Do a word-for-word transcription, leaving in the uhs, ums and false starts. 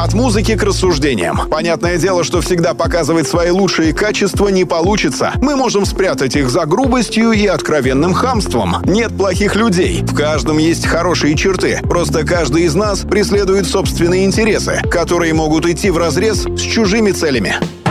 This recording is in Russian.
От музыки к рассуждениям. Понятное дело, что всегда показывать свои лучшие качества не получится. Мы можем спрятать их за грубостью и откровенным хамством. Нет плохих людей. В каждом есть хорошие черты. Просто каждый из нас преследует собственные интересы, которые могут идти вразрез с чужими целями.